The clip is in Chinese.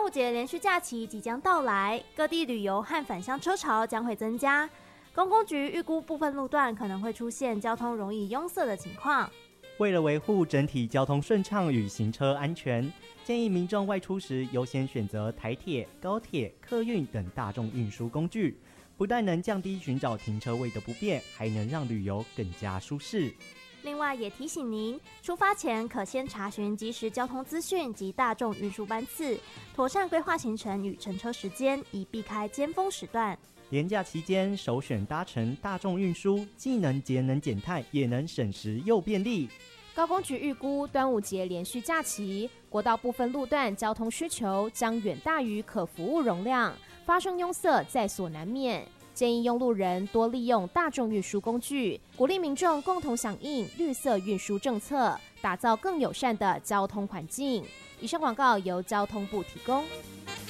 午节连续假期即将到来，各地旅游和返乡车潮将会增加。公工局预估部分路段可能会出现交通容易拥塞的情况。 为了维护整体交通顺畅与行车安全，建议民众外出时优先选择台铁、高铁、客运等大众运输工具，不但能降低寻找停车位的不便，还能让旅游更加舒适。 另外也提醒您，出发前可先查询即时交通资讯及大众运输班次，妥善规划行程与乘车时间，以避开尖峰时段。 连假期间首选搭乘大众运输，既能节能减碳，也能省时又便利。 高工局预估端午节连续假期，国道部分路段交通需求将远大于可服务容量，发生拥塞在所难免。建议用路人多利用大众运输工具，鼓励民众共同响应绿色运输政策，打造更友善的交通环境。以上广告由交通部提供。